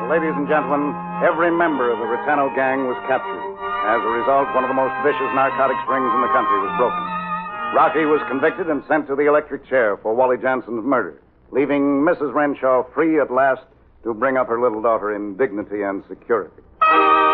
ladies and gentlemen, every member of the Ritano gang was captured. As a result, one of the most vicious narcotics rings in the country was broken. Rocky was convicted and sent to the electric chair for Wally Jansen's murder, leaving Mrs. Renshaw free at last to bring up her little daughter in dignity and security.